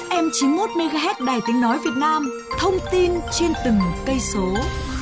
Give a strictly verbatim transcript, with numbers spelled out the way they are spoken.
ép em chín mốt mê ga héc Đài Tiếng nói Việt Nam, thông tin trên từng cây số.